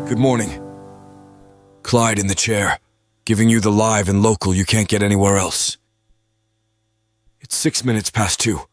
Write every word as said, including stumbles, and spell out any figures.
Good morning. Clyde in the chair, giving you the live and local you can't get anywhere else. It's six minutes past two.